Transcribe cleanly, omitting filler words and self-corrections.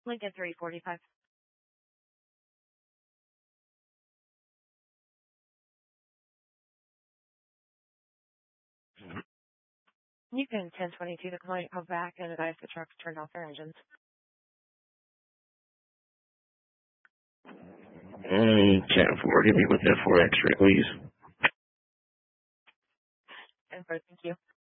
Lincoln 345. You can 1022 the client come back and advise the trucks turned off their engines. Channel 4, give me with that 4 X-ray, please. And first, thank you.